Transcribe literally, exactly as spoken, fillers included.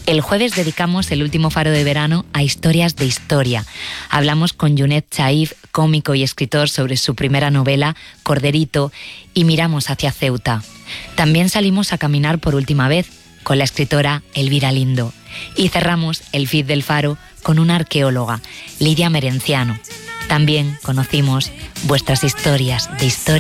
El jueves dedicamos el último faro de verano a historias de historia. Hablamos con Junet Chaif, cómico y escritor, sobre su primera novela, Corderito, y miramos hacia Ceuta. También salimos a caminar por última vez con la escritora Elvira Lindo. Y cerramos el feed del faro con una arqueóloga, Lidia Merenciano. También conocimos vuestras historias de historia.